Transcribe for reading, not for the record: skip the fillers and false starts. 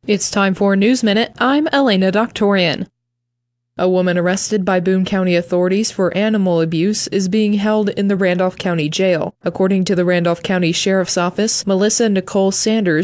It's time for a News Minute. I'm Elena Doctorian. A woman arrested by Boone County authorities for animal abuse is being held in the Randolph County Jail. According to the Randolph County Sheriff's Office, Melissa Nicole Sanders